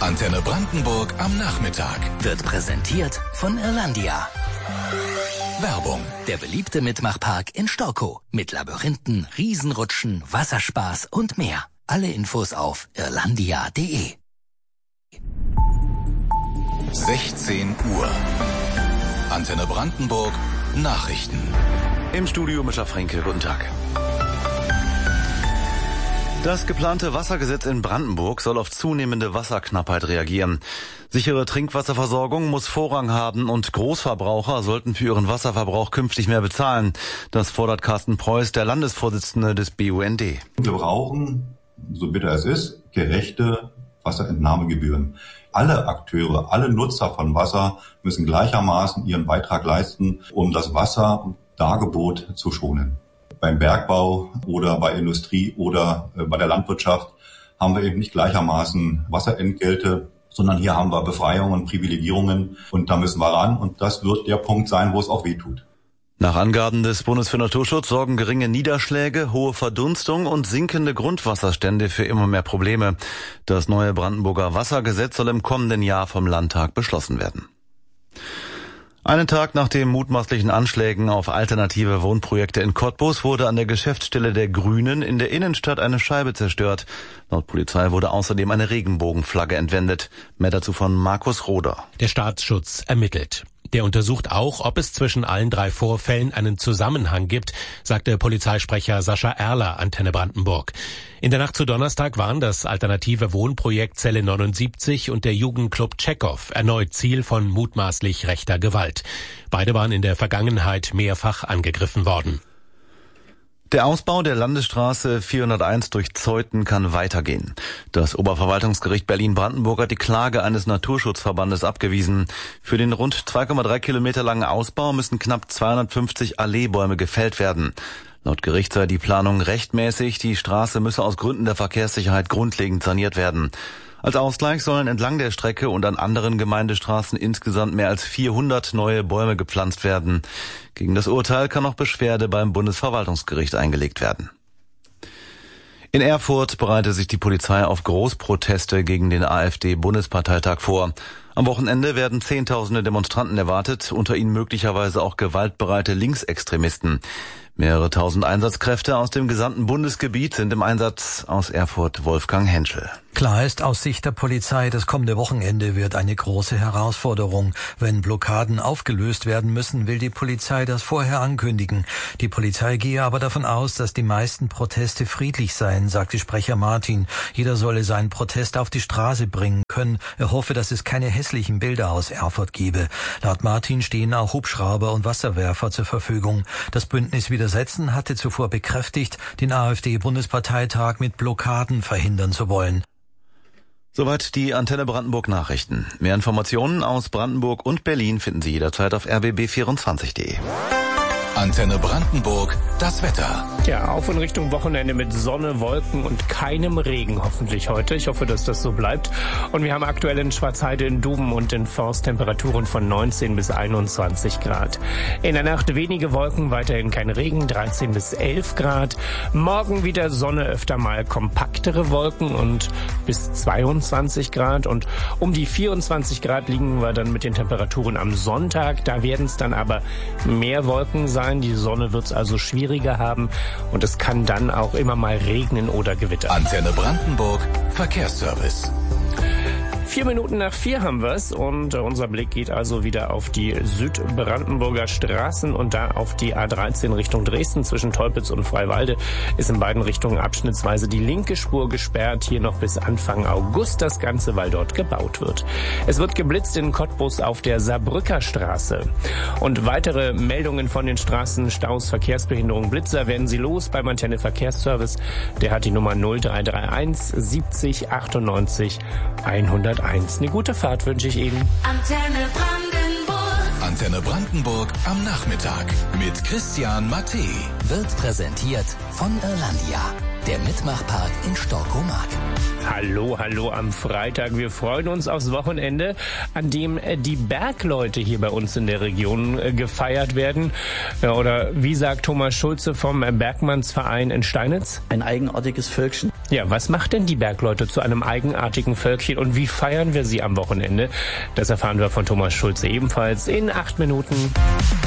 Antenne Brandenburg am Nachmittag. Wird präsentiert von Irlandia. Werbung. Der beliebte Mitmachpark in Storkow. Mit Labyrinthen, Riesenrutschen, Wasserspaß und mehr. Alle Infos auf irlandia.de. 16 Uhr. Antenne Brandenburg. Nachrichten. Im Studio Mischa Fränke, guten Tag. Das geplante Wassergesetz in Brandenburg soll auf zunehmende Wasserknappheit reagieren. Sichere Trinkwasserversorgung muss Vorrang haben und Großverbraucher sollten für ihren Wasserverbrauch künftig mehr bezahlen. Das fordert Carsten Preuß, der Landesvorsitzende des BUND. Wir brauchen, so bitter es ist, gerechte Wasserentnahmegebühren. Alle Akteure, alle Nutzer von Wasser müssen gleichermaßen ihren Beitrag leisten, um das Wasserdargebot zu schonen. Beim Bergbau oder bei Industrie oder bei der Landwirtschaft haben wir eben nicht gleichermaßen Wasserentgelte, sondern hier haben wir Befreiungen, Privilegierungen und da müssen wir ran und das wird der Punkt sein, wo es auch wehtut. Nach Angaben des Bundes für Naturschutz sorgen geringe Niederschläge, hohe Verdunstung und sinkende Grundwasserstände für immer mehr Probleme. Das neue Brandenburger Wassergesetz soll im kommenden Jahr vom Landtag beschlossen werden. Einen Tag nach den mutmaßlichen Anschlägen auf alternative Wohnprojekte in Cottbus wurde an der Geschäftsstelle der Grünen in der Innenstadt eine Scheibe zerstört. Laut Polizei wurde außerdem eine Regenbogenflagge entwendet. Mehr dazu von Markus Roder. Der Staatsschutz ermittelt. Der untersucht auch, ob es zwischen allen 3 Vorfällen einen Zusammenhang gibt, sagte Polizeisprecher Sascha Erler, Antenne Brandenburg. In der Nacht zu Donnerstag waren das alternative Wohnprojekt Zelle 79 und der Jugendclub Tschechow erneut Ziel von mutmaßlich rechter Gewalt. Beide waren in der Vergangenheit mehrfach angegriffen worden. Der Ausbau der Landesstraße 401 durch Zeuthen kann weitergehen. Das Oberverwaltungsgericht Berlin-Brandenburg hat die Klage eines Naturschutzverbandes abgewiesen. Für den rund 2,3 Kilometer langen Ausbau müssen knapp 250 Alleebäume gefällt werden. Laut Gericht sei die Planung rechtmäßig, die Straße müsse aus Gründen der Verkehrssicherheit grundlegend saniert werden. Als Ausgleich sollen entlang der Strecke und an anderen Gemeindestraßen insgesamt mehr als 400 neue Bäume gepflanzt werden. Gegen das Urteil kann noch Beschwerde beim Bundesverwaltungsgericht eingelegt werden. In Erfurt bereitet sich die Polizei auf Großproteste gegen den AfD-Bundesparteitag vor. Am Wochenende werden Zehntausende Demonstranten erwartet, unter ihnen möglicherweise auch gewaltbereite Linksextremisten. Mehrere tausend Einsatzkräfte aus dem gesamten Bundesgebiet sind im Einsatz. Aus Erfurt Wolfgang Henschel. Klar ist aus Sicht der Polizei, das kommende Wochenende wird eine große Herausforderung. Wenn Blockaden aufgelöst werden müssen, will die Polizei das vorher ankündigen. Die Polizei gehe aber davon aus, dass die meisten Proteste friedlich seien, sagte Sprecher Martin. Jeder solle seinen Protest auf die Straße bringen können. Er hoffe, dass es keine hässlichen Bilder aus Erfurt gebe. Laut Martin stehen auch Hubschrauber und Wasserwerfer zur Verfügung. Das Bündnis Widersetzen hatte zuvor bekräftigt, den AfD-Bundesparteitag mit Blockaden verhindern zu wollen. Soweit die Antenne Brandenburg Nachrichten. Mehr Informationen aus Brandenburg und Berlin finden Sie jederzeit auf rbb24.de. Antenne Brandenburg, das Wetter. Ja, auf in Richtung Wochenende mit Sonne, Wolken und keinem Regen hoffentlich heute. Ich hoffe, dass das so bleibt. Und wir haben aktuell in Schwarzheide, in Duben und in Forst Temperaturen von 19 bis 21 Grad. In der Nacht wenige Wolken, weiterhin kein Regen, 13 bis 11 Grad. Morgen wieder Sonne, öfter mal kompaktere Wolken und bis 22 Grad. Und um die 24 Grad liegen wir dann mit den Temperaturen am Sonntag. Da werden es dann aber mehr Wolken sein. Die Sonne wird es also schwieriger haben und es kann dann auch immer mal regnen oder gewittern. Antenne Brandenburg, Verkehrsservice. 4 Minuten nach 4 haben wir es und unser Blick geht also wieder auf die Südbrandenburger Straßen und da auf die A13 Richtung Dresden zwischen Teupitz und Freiwalde ist in beiden Richtungen abschnittsweise die linke Spur gesperrt, hier noch bis Anfang August das Ganze, weil dort gebaut wird. Es wird geblitzt in Cottbus auf der Saarbrücker Straße. Und weitere Meldungen von den Straßenstaus, Verkehrsbehinderung, Blitzer werden Sie los beim Antenne Verkehrsservice. Der hat die Nummer 0331 70 98 101. Eine gute Fahrt wünsche ich Ihnen. Antenne Brandenburg. Antenne Brandenburg am Nachmittag mit Christian Matte. Wird präsentiert von Irlandia. Der Mitmachpark in Storkow-Mark. Hallo am Freitag. Wir freuen uns aufs Wochenende, an dem die Bergleute hier bei uns in der Region gefeiert werden. Oder wie sagt Thomas Schulze vom Bergmannsverein in Steinitz? Ein eigenartiges Völkchen. Ja, was macht denn die Bergleute zu einem eigenartigen Völkchen und wie feiern wir sie am Wochenende? Das erfahren wir von Thomas Schulze ebenfalls in 8 Minuten.